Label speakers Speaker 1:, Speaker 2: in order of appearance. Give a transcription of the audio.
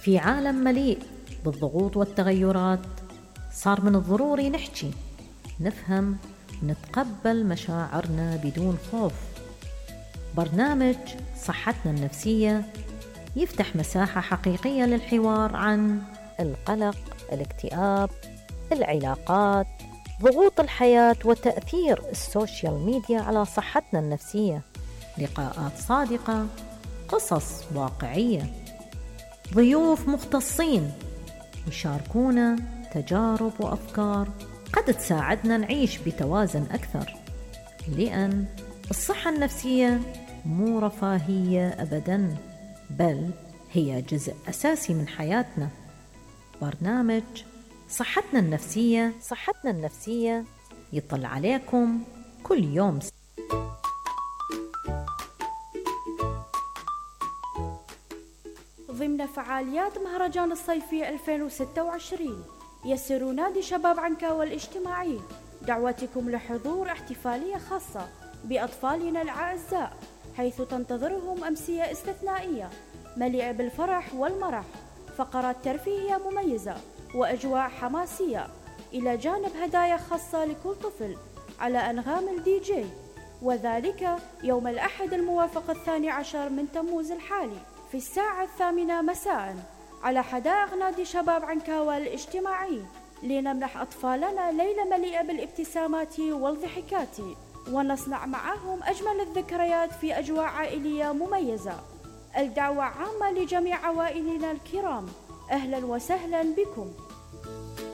Speaker 1: في عالم مليء بالضغوط والتغيرات صار من الضروري نحكي، نفهم، نتقبل مشاعرنا بدون خوف. برنامج صحتنا النفسية يفتح مساحة حقيقية للحوار عن القلق، الاكتئاب، العلاقات، ضغوط الحياة وتأثير السوشيال ميديا على صحتنا النفسية. لقاءات صادقة، قصص واقعية، ضيوف مختصين يشاركونا تجارب وأفكار قد تساعدنا نعيش بتوازن أكثر، لأن الصحة النفسية مو رفاهية أبداً، بل هي جزء أساسي من حياتنا. برنامج صحتنا النفسية يطل عليكم كل يوم.
Speaker 2: ضمن فعاليات مهرجان الصيفي 2026 يسر نادي شباب عنكاوة الاجتماعي دعوتكم لحضور احتفالية خاصة بأطفالنا الأعزاء، حيث تنتظرهم أمسية استثنائية مليئة بالفرح والمرح، فقرات ترفيهية مميزة وأجواء حماسية، إلى جانب هدايا خاصة لكل طفل على أنغام الدي جي، وذلك يوم الأحد الموافق 12 من تموز الحالي في الساعة 8 مساء على حدائق نادي شباب عنكاوة الاجتماعي، لنمنح أطفالنا ليلة مليئة بالابتسامات والضحكات، ونصنع معهم أجمل الذكريات في أجواء عائلية مميزة. الدعوة عامة لجميع عوائلنا الكرام، أهلا وسهلا بكم.